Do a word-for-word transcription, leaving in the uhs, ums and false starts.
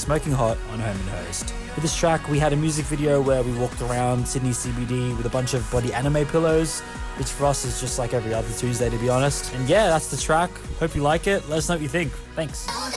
Smoking Hot on Home and Host. For this track, we had a music video where we walked around Sydney C B D with a bunch of body anime pillows, which for us is just like every other Tuesday, to be honest. And yeah, that's the track. Hope you like it. Let us know what you think. Thanks.